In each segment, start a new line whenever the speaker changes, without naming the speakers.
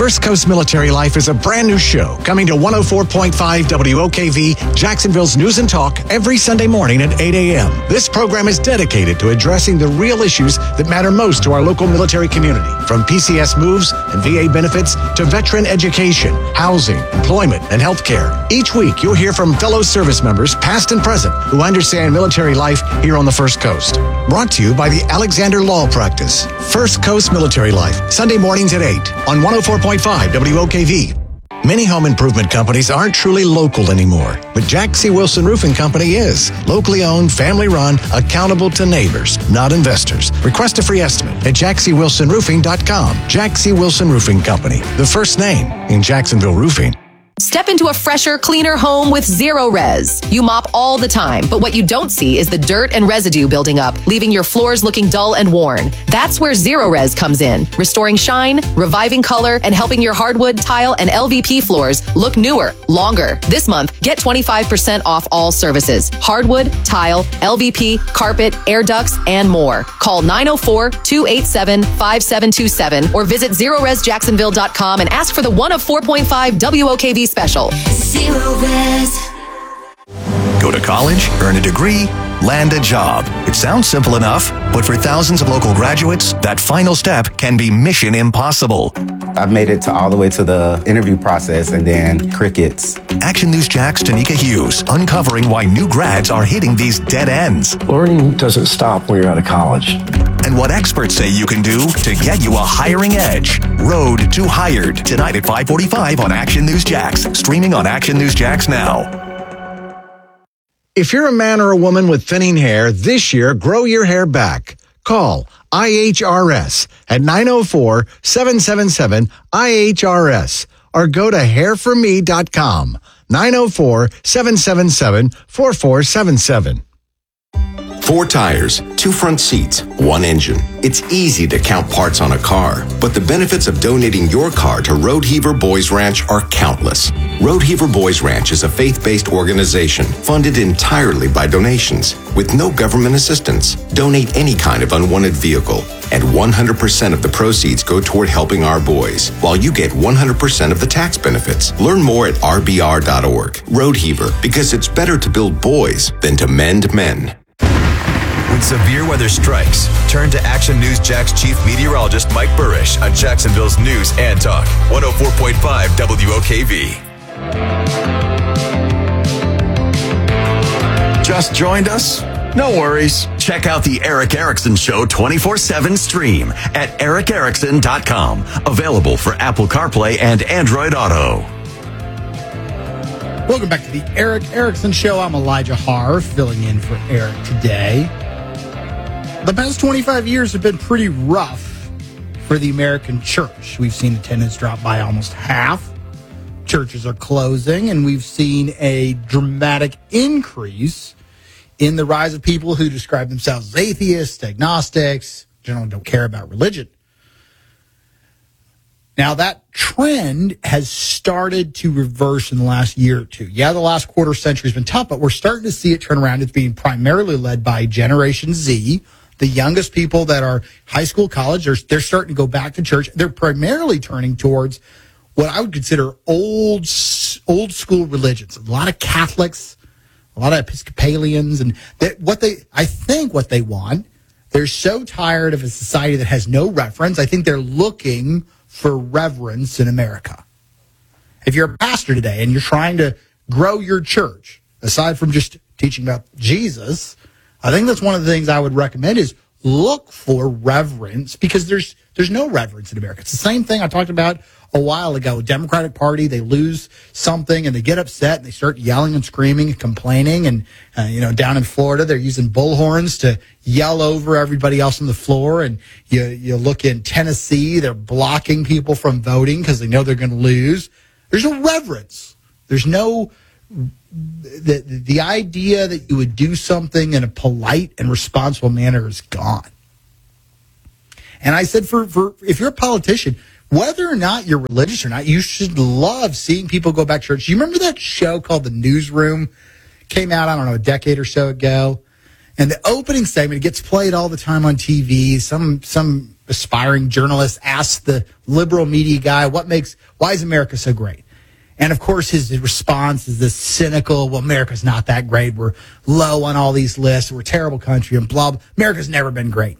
First Coast Military Life is a brand new show coming to 104.5 WOKV, Jacksonville's News and Talk, every Sunday morning at 8 a.m. This program is dedicated to addressing the real issues that matter most to our local military community, from PCS moves and VA benefits to veteran education, housing, employment, and health care. Each week, you'll hear from fellow service members, past and present, who understand military life here on the First Coast. Brought to you by the Alexander Law Practice. First Coast Military Life, Sunday mornings at 8 on 104.5 WOKV. Many home improvement companies aren't truly local anymore, but Jack C. Wilson Roofing Company is. Locally owned, family run, accountable to neighbors, not investors. Request a free estimate at jackcwilsonroofing.com. Jack C. Wilson Roofing Company, the first name in Jacksonville roofing.
Step into a fresher, cleaner home with Zero Res. You mop all the time, but what you don't see is the dirt and residue building up, leaving your floors looking dull and worn. That's where Zero Res comes in, restoring shine, reviving color, and helping your hardwood, tile, and LVP floors look newer, longer. This month, get 25% off all services. Hardwood, tile, LVP, carpet, air ducts, and more. Call 904-287-5727 or visit ZeroResJacksonville.com and ask for the 1 of 4.5 WOKV special.
Zero Res.
Go to college, earn a degree, land a job. It sounds simple enough, but for thousands of local graduates, that final step can be mission impossible.
I've made it to all the way to the interview process and then crickets.
Action News Jack's Tanika Hughes uncovering why new grads are hitting these dead ends.
Learning doesn't stop when you're out of college.
And what experts say you can do to get you a hiring edge. Road to Hired, tonight at 5:45 on Action News Jax. Streaming on Action News Jax now.
If you're a man or a woman with thinning hair, this year, grow your hair back. Call IHRS at 904-777-IHRS or go to hairforme.com, 904-777-4477.
4 tires, 2 front seats, 1 engine. It's easy to count parts on a car, but the benefits of donating your car to Road Heaver Boys Ranch are countless. Road Heaver Boys Ranch is a faith-based organization funded entirely by donations with no government assistance. Donate any kind of unwanted vehicle, and 100% of the proceeds go toward helping our boys, while you get 100% of the tax benefits. Learn more at rbr.org. Road Heaver, because it's better to build boys than to mend men.
When severe weather strikes, turn to Action News Jack's chief meteorologist Mike Burrish on Jacksonville's News and Talk, 104.5 WOKV.
Just joined us? No worries. Check out the Eric Erickson Show 24/7 stream at ericerickson.com. Available for Apple CarPlay and Android Auto.
Welcome back to the Eric Erickson Show. I'm Elijah Harr, filling in for Eric today. The past 25 years have been pretty rough for the American church. We've seen attendance drop by almost half. Churches are closing, and we've seen a dramatic increase in the rise of people who describe themselves as atheists, agnostics, generally don't care about religion. Now, that trend has started to reverse in the last year or two. Yeah, the last quarter century has been tough, but we're starting to see it turn around. It's being primarily led by Generation Z, the youngest people that are high school, college. They're starting to go back to church. They're primarily turning towards what I would consider old school religions. A lot of Catholics, a lot of Episcopalians, and what they want, they're so tired of a society that has no reverence. I think they're looking for reverence in America. If you're a pastor today and you're trying to grow your church, aside from just teaching about Jesus, I think that's one of the things I would recommend is look for reverence, because there's no reverence in America. It's the same thing I talked about a while ago. Democratic Party, they lose something and they get upset and they start yelling and screaming and complaining. And, down in Florida, they're using bullhorns to yell over everybody else on the floor. And you look in Tennessee, they're blocking people from voting because they know they're going to lose. There's no reverence. There's no, the idea that you would do something in a polite and responsible manner is gone. And I said, for if you're a politician, whether or not you're religious or not, you should love seeing people go back to church. You remember that show called The Newsroom? Came out, I don't know, a decade or so ago. And the opening statement, it gets played all the time on TV. Some aspiring journalist asks the liberal media guy, why is America so great? And of course, his response is this cynical, well, America's not that great. We're low on all these lists. We're a terrible country and blah, blah. America's never been great.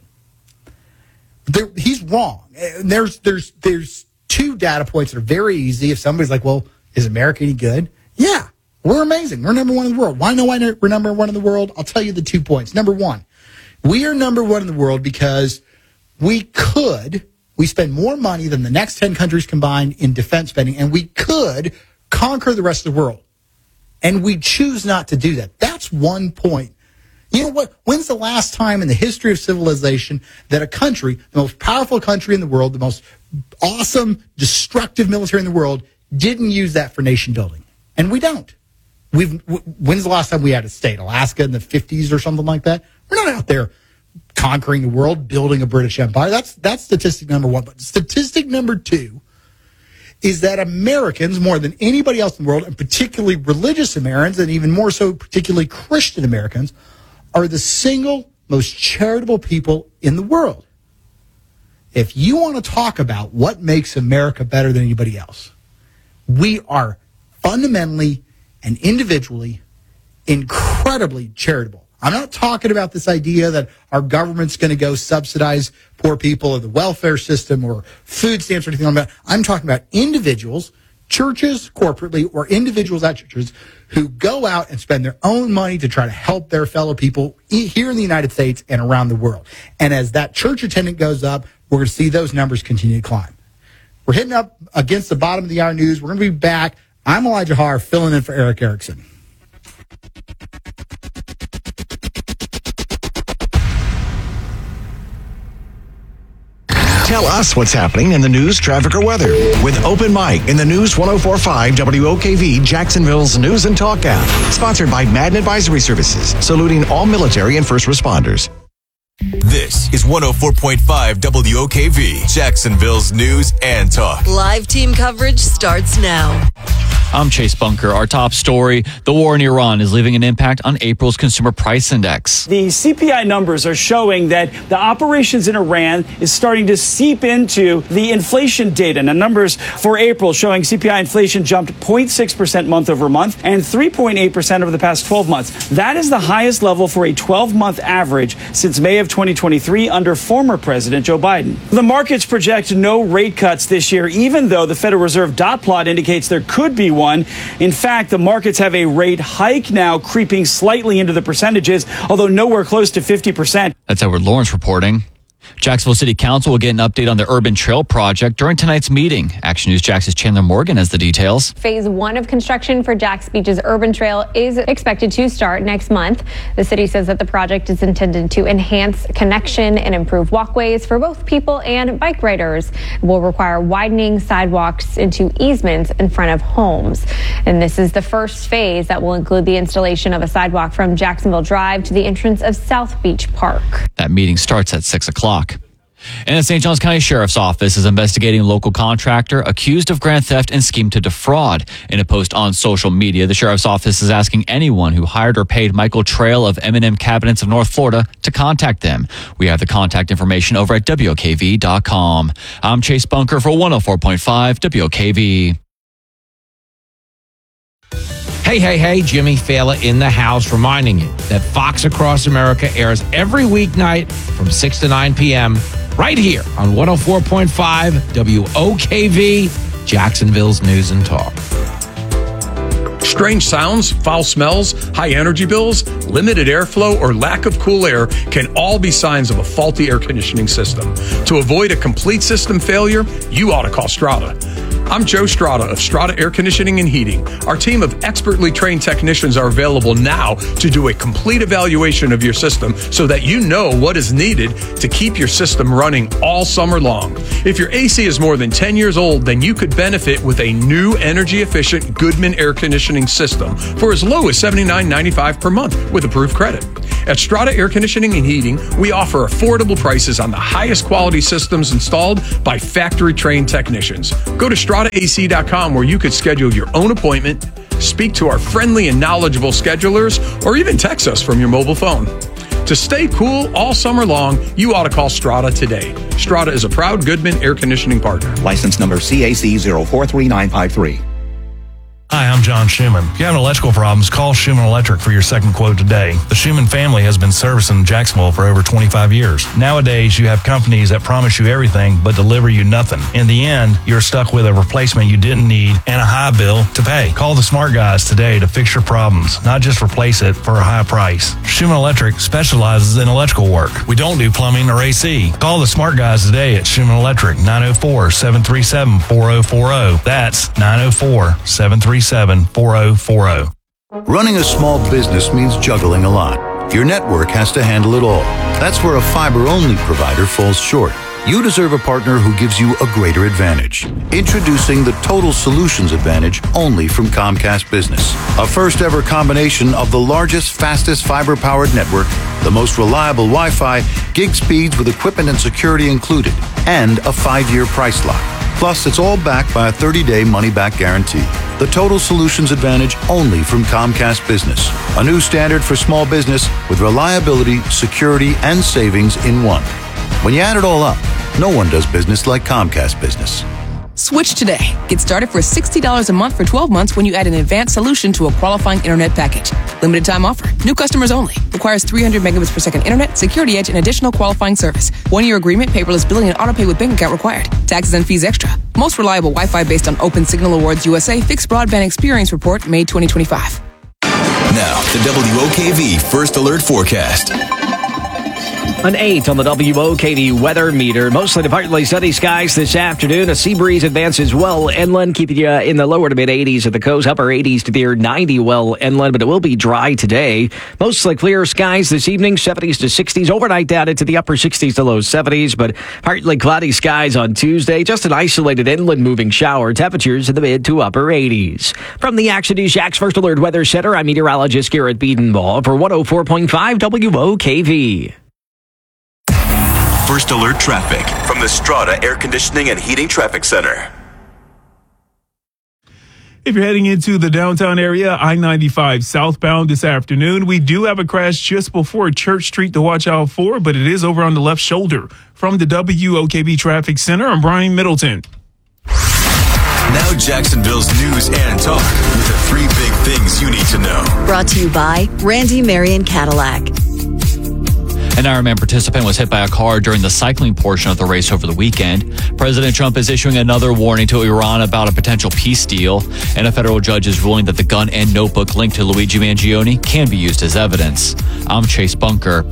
He's wrong. There's two data points that are very easy. If somebody's like, well, is America any good? Yeah, we're amazing. We're number one in the world. Why we're number one in the world? I'll tell you the 2 points. Number one, we are number one in the world because we spend more money than the next 10 countries combined in defense spending, and we could conquer the rest of the world. And we choose not to do that. That's 1 point. You know what? When's the last time in the history of civilization that a country, the most powerful country in the world, the most awesome, destructive military in the world, didn't use that for nation building? And we don't. When's the last time we had a state? Alaska in the 50s or something like that? We're not out there conquering the world, building a British empire. That's statistic number one. But statistic number two is that Americans, more than anybody else in the world, and particularly religious Americans, and even more so particularly Christian Americans, are the single most charitable people in the world. If you want to talk about what makes America better than anybody else, we are fundamentally and individually incredibly charitable. I'm not talking about this idea that our government's going to go subsidize poor people or the welfare system or food stamps or anything like that. I'm talking about individuals, churches corporately, or individuals at churches who go out and spend their own money to try to help their fellow people here in the United States and around the world. And as that church attendance goes up, we're going to see those numbers continue to climb. We're hitting up against the bottom of the hour news. We're going to be back. I'm Elijah Haar, filling in for Eric Erickson.
Tell us what's happening in the news, traffic, or weather with Open Mic in the News 104.5 WOKV, Jacksonville's News and Talk app. Sponsored by Madden Advisory Services, saluting all military and first responders.
This is 104.5 WOKV, Jacksonville's News and Talk.
Live team coverage starts now.
I'm Chase Bunker. Our top story, the war in Iran is leaving an impact on April's consumer price index.
The CPI numbers are showing that the operations in Iran is starting to seep into the inflation data. Now, numbers for April showing CPI inflation jumped 0.6% month over month and 3.8% over the past 12 months. That is the highest level for a 12-month average since May of 2023 under former President Joe Biden. The markets project no rate cuts this year, even though the Federal Reserve dot plot indicates there could be one. In fact, the markets have a rate hike now creeping slightly into the percentages, although nowhere close to 50%.
That's Edward Lawrence reporting. Jacksonville City Council will get an update on the Urban Trail project during tonight's meeting. Action News Jax's Chandler Morgan has the details.
Phase 1 of construction for Jax Beach's Urban Trail is expected to start next month. The city says that the project is intended to enhance connection and improve walkways for both people and bike riders. It will require widening sidewalks into easements in front of homes. And this is the first phase that will include the installation of a sidewalk from Jacksonville Drive to the entrance of South Beach Park.
That meeting starts at 6 o'clock. And the St. Johns County Sheriff's Office is investigating a local contractor accused of grand theft and scheme to defraud. In a post on social media, the Sheriff's Office is asking anyone who hired or paid Michael Trail of M&M Cabinets of North Florida to contact them. We have the contact information over at WOKV.com. I'm Chase Bunker for 104.5 WOKV.
Hey, Jimmy Fallon in the house reminding you that Fox Across America airs every weeknight from 6 to 9 p.m. right here on 104.5 WOKV, Jacksonville's News and Talk.
Strange sounds, foul smells, high energy bills, limited airflow, or lack of cool air can all be signs of a faulty air conditioning system. To avoid a complete system failure, you ought to call Strata. I'm Joe Strata of Strata Air Conditioning and Heating. Our team of expertly trained technicians are available now to do a complete evaluation of your system so that you know what is needed to keep your system running all summer long. If your AC is more than 10 years old, then you could benefit with a new energy-efficient Goodman air conditioning system for as low as $79.95 per month with approved credit. At Strata Air Conditioning and Heating, we offer affordable prices on the highest quality systems installed by factory-trained technicians. Go to StrataAC.com where you could schedule your own appointment, speak to our friendly and knowledgeable schedulers, or even text us from your mobile phone. To stay cool all summer long, you ought to call Strata today. Strata is a proud Goodman air conditioning partner.
License number CAC 043953.
Hi, I'm John Schumann. If you have electrical problems, call Schumann Electric for your second quote today. The Schumann family has been servicing Jacksonville for over 25 years. Nowadays, you have companies that promise you everything but deliver you nothing. In the end, you're stuck with a replacement you didn't need and a high bill to pay. Call the smart guys today to fix your problems, not just replace it for a high price. Schumann Electric specializes in electrical work. We don't do plumbing or AC. Call the smart guys today at Schumann Electric, 904-737-4040. That's 904-737-4040.
Running a small business means juggling a lot. Your network has to handle it all. That's where a fiber-only provider falls short. You deserve a partner who gives you a greater advantage. Introducing the Total Solutions Advantage only from Comcast Business. A first-ever combination of the largest, fastest fiber-powered network, the most reliable Wi-Fi, gig speeds with equipment and security included, and a 5-year price lock. Plus, it's all backed by a 30-day money-back guarantee. The Total Solutions Advantage only from Comcast Business. A new standard for small business with reliability, security, and savings in one. When you add it all up, no one does business like Comcast Business.
Switch today. Get started for $60 a month for 12 months when you add an advanced solution to a qualifying internet package. Limited time offer. New customers only. Requires 300 megabits per second internet, security edge, and additional qualifying service. 1-year agreement, paperless billing, and autopay with bank account required. Taxes and fees extra. Most reliable Wi-Fi based on Open Signal Awards USA Fixed Broadband Experience Report, May 2025.
Now, the WOKV First Alert Forecast.
An 8 on the WOKV weather meter. Mostly to partly sunny skies this afternoon. A sea breeze advances well inland, keeping you in the lower to mid 80s at the coast, upper 80s to near 90 well inland, but it will be dry today. Mostly clear skies this evening, 70s to 60s. Overnight down into the upper 60s to low 70s, but partly cloudy skies on Tuesday. Just an isolated inland moving shower. Temperatures in the mid to upper 80s. From the Action News Jax First Alert Weather Center, I'm meteorologist Garrett Biedenbaugh for 104.5 WOKV.
First Alert Traffic from the Strata Air Conditioning and Heating Traffic Center.
If you're heading into the downtown area, I-95 southbound this afternoon, we do have a crash just before Church Street to watch out for, but it is over on the left shoulder. From the WOKV Traffic Center, I'm Brian Middleton.
Now Jacksonville's news and talk with the 3 big things you need to know.
Brought to you by Randy Marion Cadillac.
An Ironman participant was hit by a car during the cycling portion of the race over the weekend. President Trump is issuing another warning to Iran about a potential peace deal, and a federal judge is ruling that the gun and notebook linked to Luigi Mangione can be used as evidence. I'm Chase Bunker.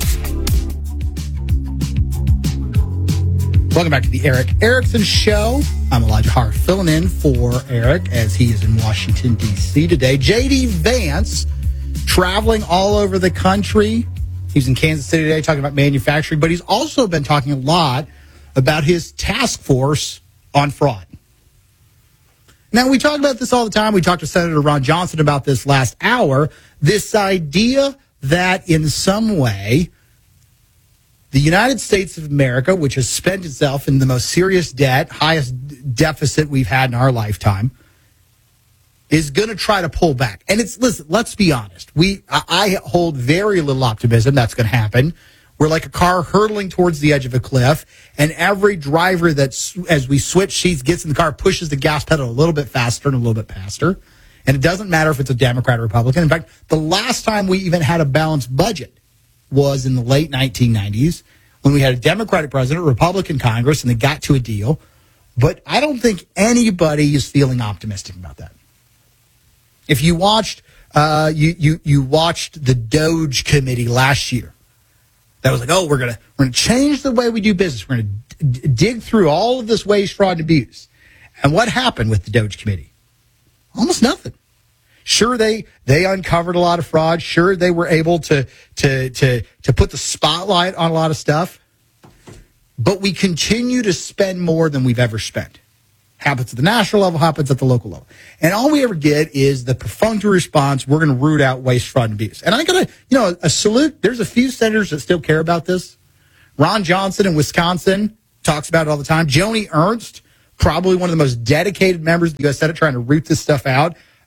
Welcome back to the Eric Erickson Show. I'm Elijah Hart, filling in for Eric as he is in Washington, D.C. today. J.D. Vance traveling all over the country. He was in Kansas City today talking about manufacturing, but he's also been talking a lot about his task force on fraud. Now, we talk about this all the time. We talked to Senator Ron Johnson about this last hour. This idea that in some way the United States of America, which has spent itself in the most serious debt, highest deficit we've had in our lifetime, is going to try to pull back. And listen, let's be honest. I hold very little optimism that's going to happen. We're like a car hurtling towards the edge of a cliff, and every driver as we switch seats, gets in the car, pushes the gas pedal a little bit faster and a little bit faster. And it doesn't matter if it's a Democrat or Republican. In fact, the last time we even had a balanced budget was in the late 1990s when we had a Democratic president, Republican Congress, and they got to a deal. But I don't think anybody is feeling optimistic about that. If you watched, you watched the Doge Committee last year, that was like, oh, we're gonna change the way we do business. We're gonna dig through all of this waste, fraud, and abuse. And what happened with the Doge Committee? Almost nothing. Sure, they uncovered a lot of fraud. Sure, they were able to put the spotlight on a lot of stuff. But we continue to spend more than we've ever spent. Happens at the national level, happens at the local level. And all we ever get is the perfunctory response, we're going to root out waste, fraud, and abuse. And I got a salute. There's a few senators that still care about this. Ron Johnson in Wisconsin talks about it all the time. Joni Ernst, probably one of the most dedicated members of the U.S. Senate, trying to root this stuff out.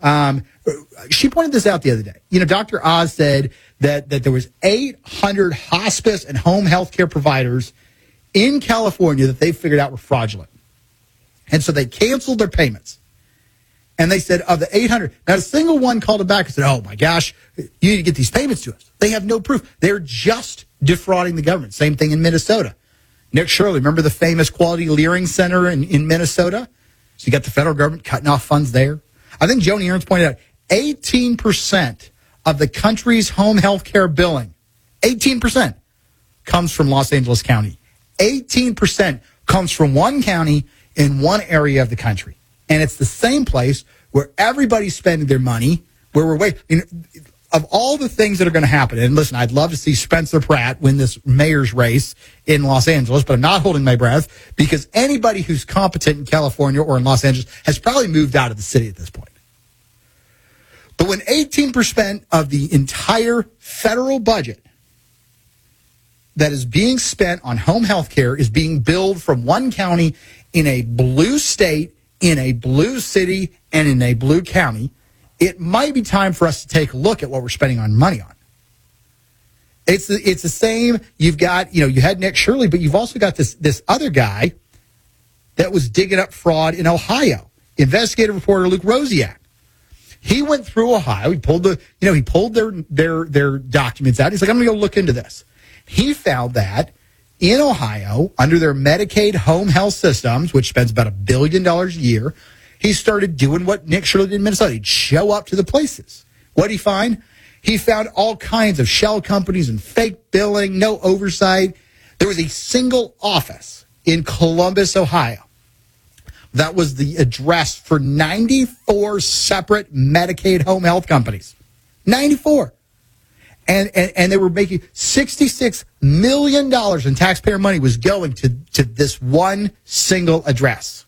She pointed this out the other day. Dr. Oz said that there was 800 hospice and home health care providers in California that they figured out were fraudulent. And so they canceled their payments. And they said of the 800, not a single one called them back and said, oh my gosh, you need to get these payments to us. They have no proof. They're just defrauding the government. Same thing in Minnesota. Nick Shirley, remember the famous Quality Leering Center in Minnesota? So you got the federal government cutting off funds there. I think Joni Ernst pointed out 18% of the country's home health care billing, 18% comes from Los Angeles County. 18% comes from one county in one area of the country. And it's the same place where everybody's spending their money, where we're waiting. Of all the things that are going to happen, and listen, I'd love to see Spencer Pratt win this mayor's race in Los Angeles, but I'm not holding my breath because anybody who's competent in California or in Los Angeles has probably moved out of the city at this point. But when 18% of the entire federal budget that is being spent on home health care is being billed from one county in a blue state, in a blue city, and in a blue county, it might be time for us to take a look at what we're spending our money on. It's the same. You've got, you had Nick Shirley, but you've also got this other guy that was digging up fraud in Ohio. Investigative reporter Luke Rosiak. He went through Ohio. He pulled their documents out. He's like, I'm going to go look into this. He found that in Ohio, under their Medicaid home health systems, which spends about $1 billion a year, he started doing what Nick Shirley did in Minnesota. He'd show up to the places. What did he find? He found all kinds of shell companies and fake billing, no oversight. There was a single office in Columbus, Ohio. That was the address for 94 separate Medicaid home health companies. 94. And they were making $66 million in taxpayer money was going to this one single address.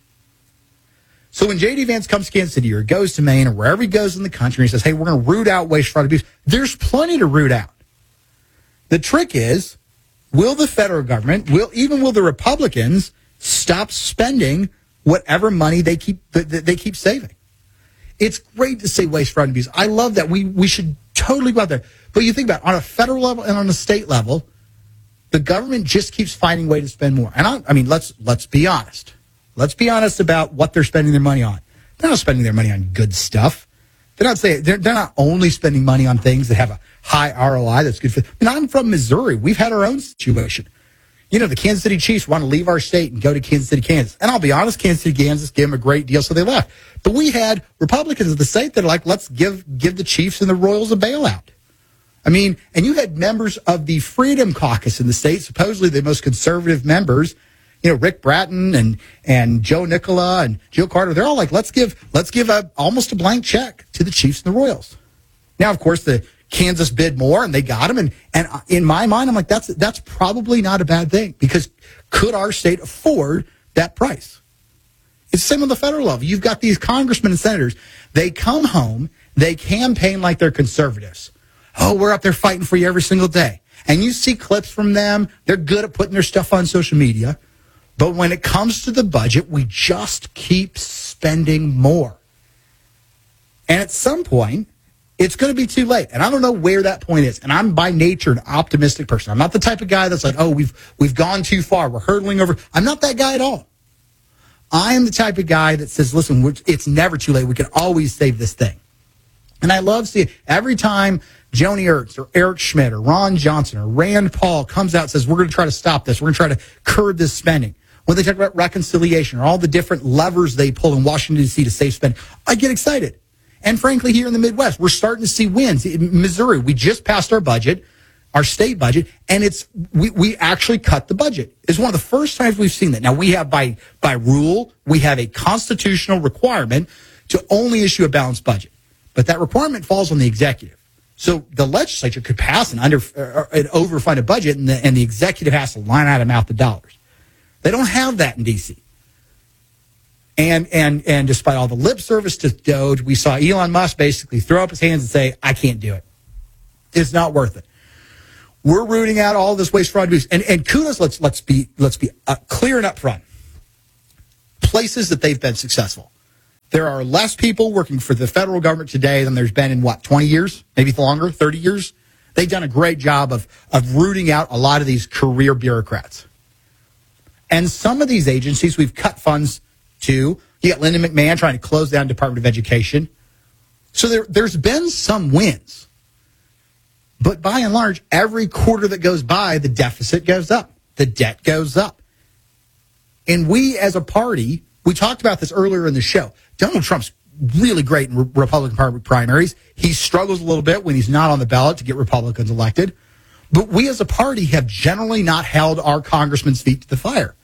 So when J.D. Vance comes to Kansas City or goes to Maine or wherever he goes in the country and he says, hey, we're going to root out waste, fraud, abuse, there's plenty to root out. The trick is, will the federal government, will the Republicans stop spending whatever money they keep saving? It's great to say waste, fraud, and abuse. I love that. We should totally go out there. But you think about it, on a federal level and on a state level, the government just keeps finding a way to spend more. And I mean, let's be honest. Let's be honest about what they're spending their money on. They're not spending their money on good stuff. They're not only spending money on things that have a high ROI that's good for. I'm from Missouri. We've had our own situation. The Kansas City Chiefs want to leave our state and go to Kansas City, Kansas. And I'll be honest, Kansas City, Kansas gave them a great deal, so they left. But we had Republicans of the state that are like, let's give the Chiefs and the Royals a bailout. I mean, and you had members of the Freedom Caucus in the state, supposedly the most conservative members, Rick Bratton and Joe Nicola and Jill Carter. They're all like, let's give almost a blank check to the Chiefs and the Royals. Now, of course, the Kansas bid more and they got him. And in my mind, I'm like, that's probably not a bad thing because could our state afford that price? It's the same on the federal level. You've got these congressmen and senators. They come home, they campaign like they're conservatives. Oh, we're up there fighting for you every single day. And you see clips from them. They're good at putting their stuff on social media. But when it comes to the budget, we just keep spending more. And at some point, it's going to be too late. And I don't know where that point is. And I'm by nature an optimistic person. I'm not the type of guy that's like, oh, we've gone too far. We're hurtling over. I'm not that guy at all. I am the type of guy that says, listen, it's never too late. We can always save this thing. And I love seeing every time Joni Ernst or Eric Schmidt or Ron Johnson or Rand Paul comes out and says, we're going to try to stop this. We're going to try to curb this spending. When they talk about reconciliation or all the different levers they pull in Washington, D.C. to save spending, I get excited. And frankly, here in the Midwest, we're starting to see wins. In Missouri, we just passed our budget, our state budget, and we actually cut the budget. It's one of the first times we've seen that. Now, we have by rule, we have a constitutional requirement to only issue a balanced budget. But that requirement falls on the executive. So the legislature could pass an overfunded budget, and the executive has to line item out the dollars. They don't have that in D.C. And despite all the lip service to DOGE, we saw Elon Musk basically throw up his hands and say, I can't do it. It's not worth it. We're rooting out all this waste, fraud, abuse. And kudos, let's be clear and upfront. Places that they've been successful. There are less people working for the federal government today than there's been in, 20 years? Maybe longer, 30 years? They've done a great job of rooting out a lot of these career bureaucrats. And some of these agencies we've cut funds to. You got Linda McMahon trying to close down Department of Education. So there's been some wins. But by and large, every quarter that goes by, the deficit goes up. The debt goes up. And we as a party, we talked about this earlier in the show. Donald Trump's really great in Republican primaries. He struggles a little bit when he's not on the ballot to get Republicans elected. But we as a party have generally not held our congressmen's feet to the fire.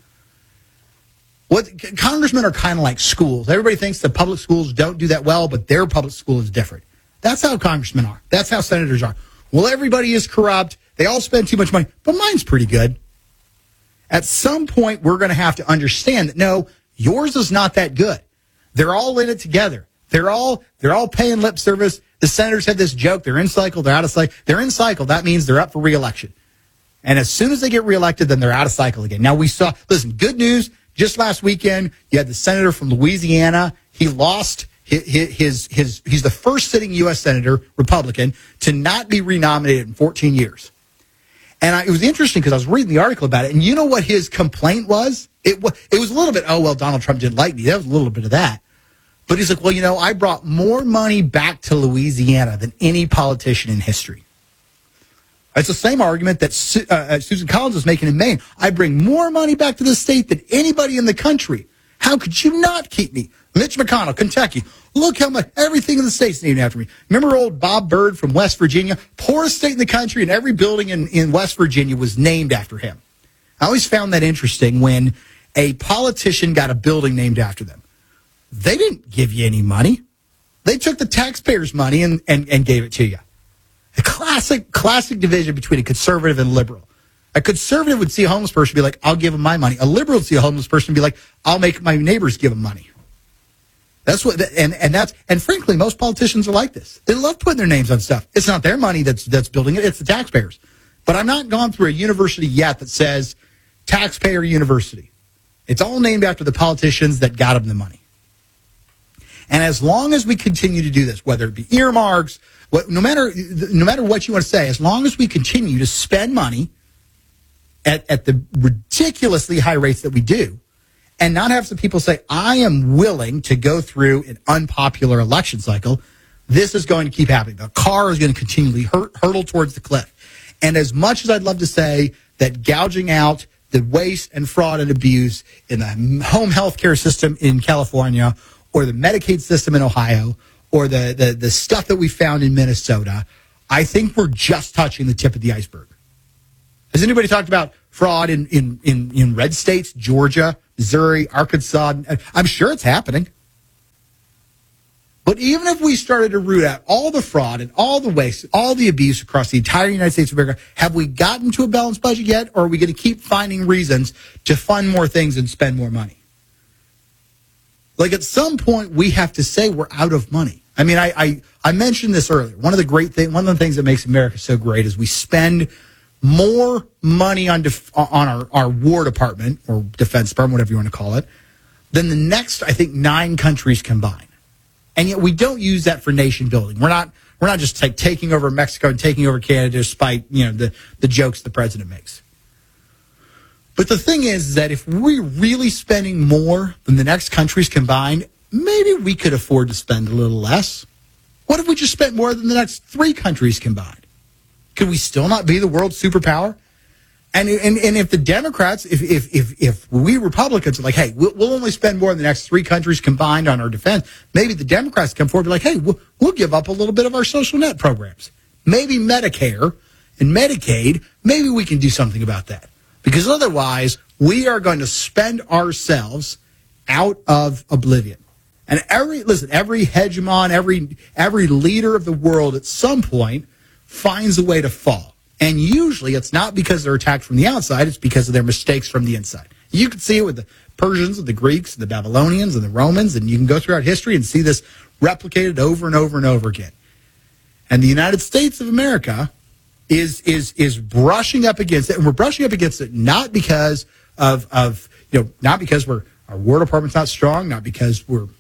Congressmen are kind of like schools. Everybody thinks the public schools don't do that well, but their public school is different. That's how congressmen are. That's how senators are. Well, everybody is corrupt. They all spend too much money, but mine's pretty good. At some point, we're going to have to understand that, no, yours is not that good. They're all in it together. They're all paying lip service. The senators had this joke. They're in cycle. They're out of cycle. They're in cycle. That means they're up for re-election. And as soon as they get reelected, then they're out of cycle again. Now listen, good news. Just last weekend, you had the senator from Louisiana. He lost he's the first sitting U.S. senator, Republican, to not be renominated in 14 years. And it was interesting because I was reading the article about it, and you know what his complaint was? It was a little bit, Donald Trump didn't like me. That was a little bit of that. But he's like, I brought more money back to Louisiana than any politician in history. It's the same argument that Susan Collins is making in Maine. I bring more money back to the state than anybody in the country. How could you not keep me? Mitch McConnell, Kentucky. Look how much everything in the state's named after me. Remember old Bob Byrd from West Virginia? Poorest state in the country, and every building in West Virginia was named after him. I always found that interesting when a politician got a building named after them. They didn't give you any money. They took the taxpayers' money and gave it to you. A classic division between a conservative and liberal. A conservative would see a homeless person and be like, I'll give him my money. A liberal would see a homeless person and be like, I'll make my neighbors give him money. That's what, and frankly, most politicians are like this. They love putting their names on stuff. It's not their money that's building it. It's the taxpayers. But I'm not gone through a university yet that says taxpayer university. It's all named after the politicians that got them the money. And as long as we continue to do this, whether it be earmarks, no matter what you want to say, as long as we continue to spend money at the ridiculously high rates that we do, and not have some people say, I am willing to go through an unpopular election cycle, this is going to keep happening. The car is going to continually hurtle towards the cliff. And as much as I'd love to say that gouging out the waste and fraud and abuse in the home health care system in California or the Medicaid system in Ohio or the stuff that we found in Minnesota, I think we're just touching the tip of the iceberg. Has anybody talked about fraud in red states, Georgia, Missouri, Arkansas? I'm sure it's happening. But even if we started to root out all the fraud and all the waste, all the abuse across the entire United States of America, have we gotten to a balanced budget yet? Or are we going to keep finding reasons to fund more things and spend more money? Like at some point, we have to say we're out of money. I mean, I mentioned this earlier. One of the things that makes America so great is we spend more money on our War Department or Defense Department, whatever you want to call it, than the next, I think, 9 countries combined. And yet we don't use that for nation building. We're not just taking over Mexico and taking over Canada despite the jokes the president makes. But the thing is that if we're really spending more than the next countries combined, maybe we could afford to spend a little less. What if we just spent more than the next 3 countries combined? Could we still not be the world superpower? And if the Democrats, if we Republicans are like, hey, we'll only spend more than the next 3 countries combined on our defense, maybe the Democrats come forward and be like, hey, we'll give up a little bit of our social net programs. Maybe Medicare and Medicaid, maybe we can do something about that. Because otherwise, we are going to spend ourselves out of oblivion. And every hegemon, every leader of the world at some point finds a way to fall. And usually it's not because they're attacked from the outside, it's because of their mistakes from the inside. You can see it with the Persians and the Greeks and the Babylonians and the Romans, and you can go throughout history and see this replicated over and over and over again. And the United States of America is brushing up against it, and we're brushing up against it not because not because our War Department's not strong, not because we're